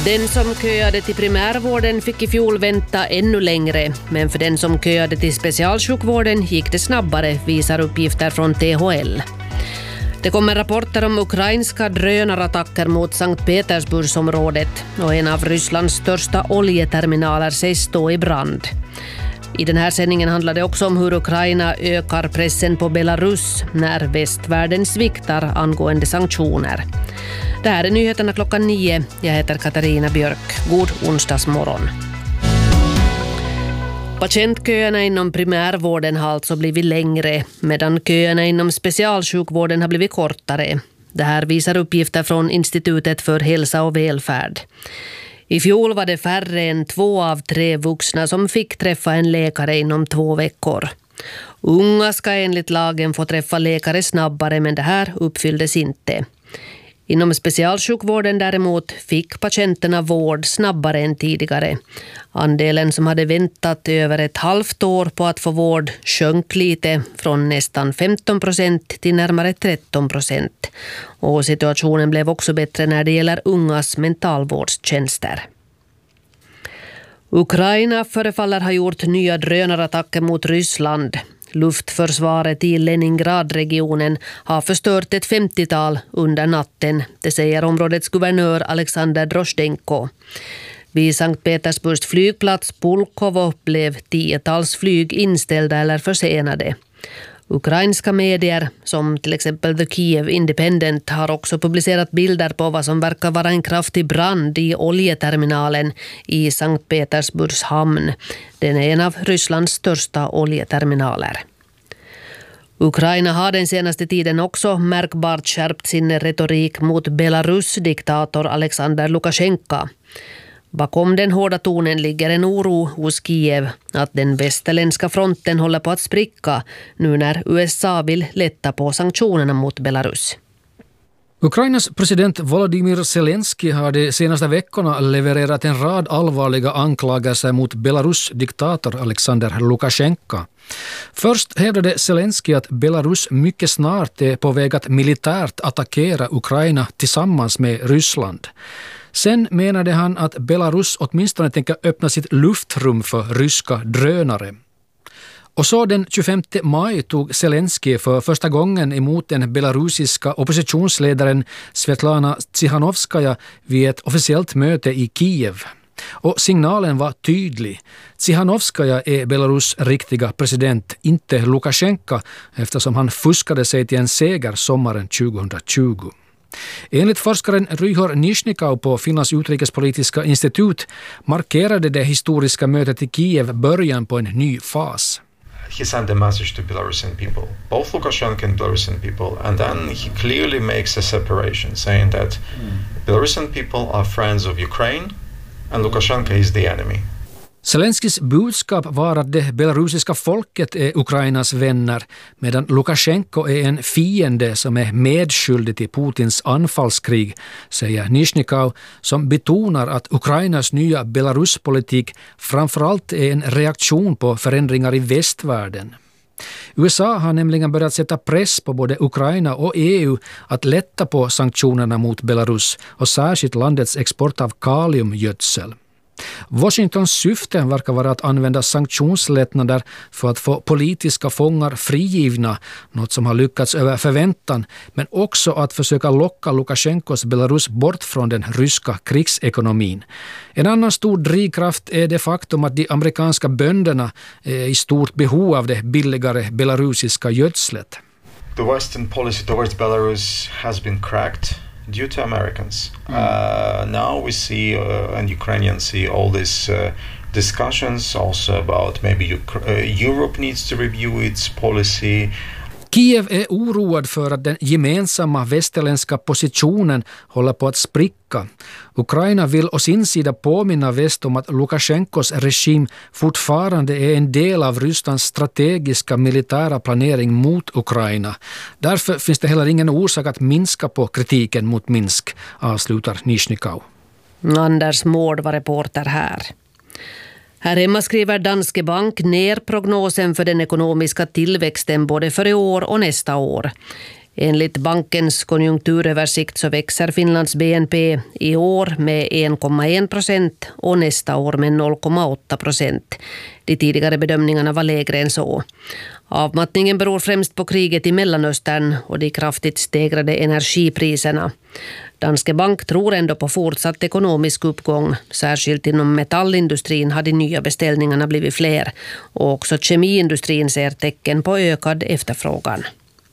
Den som köade till primärvården fick i fjol vänta ännu längre, men för den som köade till specialsjukvården gick det snabbare, visar uppgifter från THL. Det kommer rapporter om ukrainska drönarattacker mot Sankt Petersburgsområdet och en av Rysslands största oljeterminaler sägs stå i brand. I den här sändningen handlar det också om hur Ukraina ökar pressen på Belarus när västvärlden sviktar angående sanktioner. Det här är nyheterna 9. Jag heter Katarina Björk. God onsdagsmorgon. Patientköerna inom primärvården har alltså blivit längre, medan köerna inom specialsjukvården har blivit kortare. Det här visar uppgifter från Institutet för hälsa och välfärd. I fjol var det färre än 2 av 3 vuxna som fick träffa en läkare inom 2 veckor. Unga ska enligt lagen få träffa läkare snabbare, men det här uppfylldes inte. Inom specialsjukvården däremot fick patienterna vård snabbare än tidigare. Andelen som hade väntat över ett halvt år på att få vård sjönk lite från nästan 15% till närmare 13%. Och situationen blev också bättre när det gäller ungas mentalvårdstjänster. Ukraina förefaller ha gjort nya drönarattacker mot Ryssland. Luftförsvaret i Leningradregionen har förstört ett 50-tal under natten, det säger områdets guvernör Alexander Drozhdenko. Vid Sankt Petersburgs flygplats Pulkovo blev 10-tals flyg inställda eller försenade. Ukrainska medier, som till exempel The Kiev Independent, har också publicerat bilder på vad som verkar vara en kraftig brand i oljeterminalen i Sankt Petersburgs hamn. Den är en av Rysslands största oljeterminaler. Ukraina har den senaste tiden också märkbart skärpt sin retorik mot Belarus diktator Alexander Lukasjenko. Bakom den hårda tonen ligger en oro hos Kiev att den västerländska fronten håller på att spricka nu när USA vill lätta på sanktionerna mot Belarus. Ukrainas president Volodymyr Zelensky har de senaste veckorna levererat en rad allvarliga anklagelser mot Belarus diktator Alexander Lukasjenko. Först hävdade Zelensky att Belarus mycket snart är på väg att militärt attackera Ukraina tillsammans med Ryssland. Sen menade han att Belarus åtminstone tänker öppna sitt luftrum för ryska drönare. Och så den 25 maj tog Zelensky för första gången emot den belarusiska oppositionsledaren Svetlana Tsikhanovskaja vid ett officiellt möte i Kiev. Och signalen var tydlig. Tsikhanovskaja är Belarus riktiga president, inte Lukasjenko, eftersom han fuskade sig till en seger sommaren 2020. Enligt forskaren Ryhor Nizhnikau på Finlands utrikespolitiska institut markerade det historiska mötet i Kiev början på en ny fas. He sent a message to Belarusian people, both Lukashenko and Belarusian people, and then he clearly makes a separation, saying that Belarusian people are friends of Ukraine and Lukashenko is the enemy. Zelenskys budskap var att det belarusiska folket är Ukrainas vänner, medan Lukasjenko är en fiende som är medskyldig till Putins anfallskrig, säger Nizhnikau, som betonar att Ukrainas nya Belaruspolitik framförallt är en reaktion på förändringar i västvärlden. USA har nämligen börjat sätta press på både Ukraina och EU att lätta på sanktionerna mot Belarus och särskilt landets export av kaliumgödsel. Washingtons syfte verkar vara att använda sanktionslättnader för att få politiska fångar frigivna, något som har lyckats över förväntan, men också att försöka locka Lukasjenkos Belarus bort från den ryska krigsekonomin. En annan stor drivkraft är det faktum att de amerikanska bönderna är i stort behov av det billigare belarusiska gödslet. The Western policy towards Belarus has been cracked due to Americans. Now we see and Ukrainians see all these discussions also about maybe Europe needs to review its policy. Kiev är oroad för att den gemensamma västerländska positionen håller på att spricka. Ukraina vill å sin sida påminna väst om att Lukasjenkos regim fortfarande är en del av Rysslands strategiska militära planering mot Ukraina. Därför finns det heller ingen orsak att minska på kritiken mot Minsk, avslutar Nizhnikau. Anders Mård var reporter här. Här hemma skriver Danske Bank ner prognosen för den ekonomiska tillväxten både för i år och nästa år. Enligt bankens konjunkturöversikt så växer Finlands BNP i år med 1,1% och nästa år med 0,8%. De tidigare bedömningarna var lägre än så. Avmattningen beror främst på kriget i Mellanöstern och de kraftigt stegrade energipriserna. Danske Bank tror ändå på fortsatt ekonomisk uppgång. Särskilt inom metallindustrin har de nya beställningarna blivit fler. Och också kemiindustrin ser tecken på ökad efterfrågan.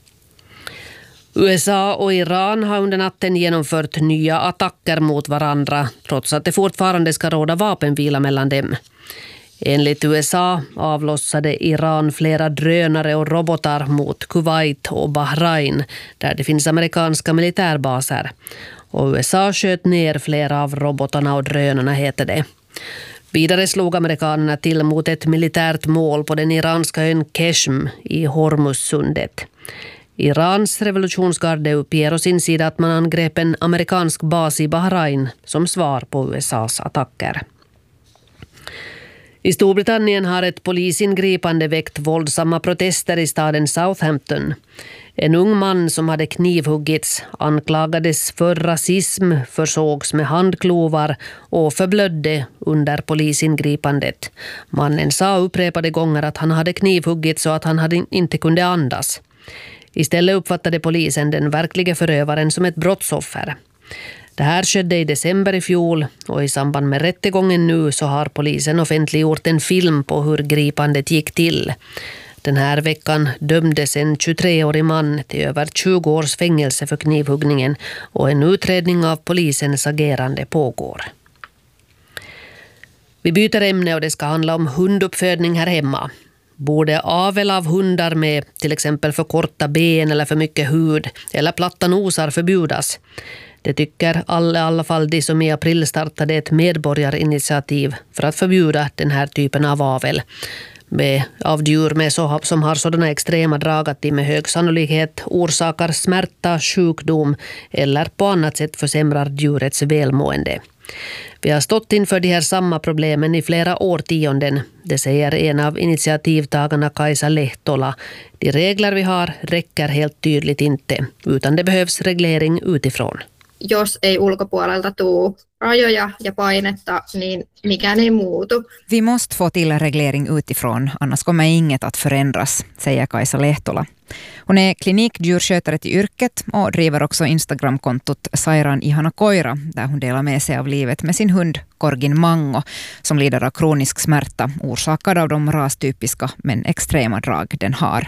USA och Iran har under natten genomfört nya attacker mot varandra trots att det fortfarande ska råda vapenvila mellan dem. Enligt USA avlossade Iran flera drönare och robotar mot Kuwait och Bahrain där det finns amerikanska militärbaser. Och USA sköt ner flera av robotarna och drönarna, heter det. Vidare slog amerikanerna till mot ett militärt mål på den iranska ön Keshm i Hormuzsundet. Irans revolutionsgarde uppger å sin sida att man angrep en amerikansk bas i Bahrain som svar på USAs attacker. I Storbritannien har ett polisingripande väckt våldsamma protester i staden Southampton. En ung man som hade knivhuggits anklagades för rasism, försågs med handklovar och förblödde under polisingripandet. Mannen sa upprepade gånger att han hade knivhuggits och att han inte kunde andas. Istället uppfattade polisen den verkliga förövaren som ett brottsoffer. Det här skedde i december i fjol och i samband med rättegången nu så har polisen offentliggjort en film på hur gripandet gick till. Den här veckan dömdes en 23-årig man till över 20 års fängelse för knivhuggningen och en utredning av polisens agerande pågår. Vi byter ämne och det ska handla om hunduppfödning här hemma. Borde avel av hundar med till exempel för korta ben eller för mycket hud eller platta nosar förbjudas? Det tycker i alla fall de som i april startade ett medborgarinitiativ för att förbjuda den här typen av avel av djur som har sådana extrema drag att de med hög sannolikhet orsakar smärta, sjukdom eller på annat sätt försämrar djurets välmående. Vi har stått inför de här samma problemen i flera årtionden, det säger en av initiativtagarna Kaisa Lehtola. De regler vi har räcker helt tydligt inte, utan det behövs reglering utifrån. Jos ei ulkopuolelta tule rajoja ja painetta, niin mikään ei muutu. Vi måste få till reglering utifrån, annars kommer inget att förändras, säger Kaisa Lehtola. Hon är klinikdjurskötare till yrket och driver också Instagram-kontot Sairaan ihana koira, där hon delar med sig av livet med sin hund Korgin Mango, som lider av kronisk smärta orsakad av de rastypiska men extrema drag den har.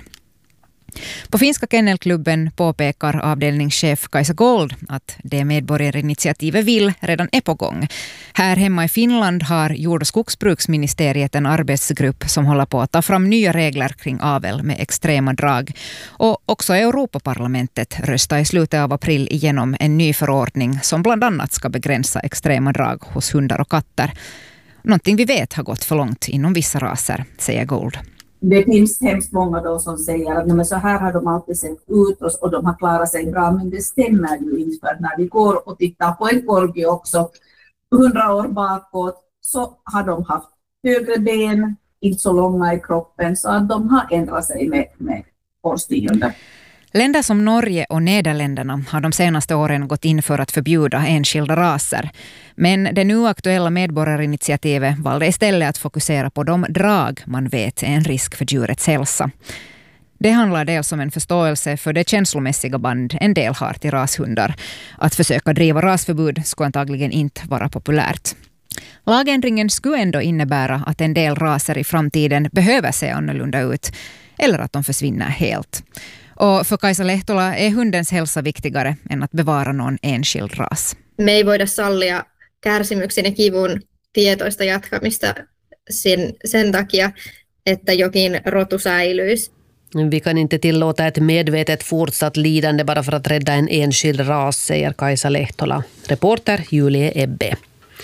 På Finska Kennelklubben påpekar avdelningschef Kaisa Gold att det medborgarinitiativet vill redan är på gång. Här hemma i Finland har jord- och skogsbruksministeriet en arbetsgrupp som håller på att ta fram nya regler kring avel med extrema drag. Och också Europaparlamentet röstar i slutet av april igenom en ny förordning som bland annat ska begränsa extrema drag hos hundar och katter. Någonting vi vet har gått för långt inom vissa raser, säger Gold. Det finns hemskt många då som säger att men så här har de alltid sett ut och de har klarat sig bra, men det stämmer ju inte, för när vi går och tittar på en korgi också 100 år bakåt så har de haft högre ben, inte så långa i kroppen, så att de har ändrat sig med årstionden. Länder som Norge och Nederländerna har de senaste åren gått in för att förbjuda enskilda raser. Men det nu aktuella medborgarinitiativet valde istället att fokusera på de drag man vet är en risk för djurets hälsa. Det handlar dels om en förståelse för det känslomässiga band en del har till rashundar. Att försöka driva rasförbud skulle antagligen inte vara populärt. Lagändringen skulle ändå innebära att en del raser i framtiden behöver se annorlunda ut eller att de försvinner helt. Och för Kaisa Lehtola är hundens hälsa viktigare än att bevara någon enskild ras. Me ei voida sallia kärsimyksen ja kivun tietoista jatkamista sen takia, että jokin rotu säilyisi. Vi kan inte tillåta ett medvetet fortsatt lidande bara för att rädda en enskild ras, säger Kaisa Lehtola. Reporter Julie Ebbe.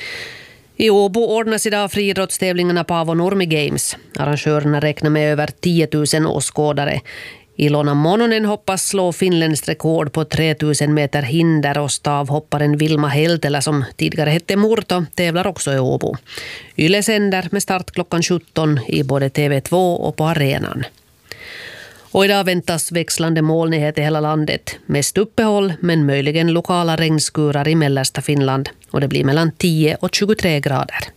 I Åbo ordnas idag friidrottstävlingarna Paavo Nurmi Games. Arrangörerna räknar med över 10 000 åskådare. Ilona Mononen hoppas slå finländskt rekord på 3000 meter hinder och stavhopparen Vilma Heltelä, som tidigare hette Murto, tävlar också i Åbo. Yle sänder med start klockan 17 i både TV2 och på arenan. Och idag väntas växlande molnighet i hela landet. Mest uppehåll men möjligen lokala regnskurar i mellersta Finland. Och det blir mellan 10 och 23 grader.